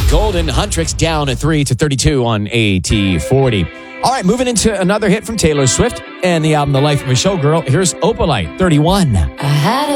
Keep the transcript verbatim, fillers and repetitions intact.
Golden Huntrix down at three to thirty-two on A T forty. All right, moving into another hit from Taylor Swift and the album The Life of a Showgirl. Here's Opalite, thirty-one. I had a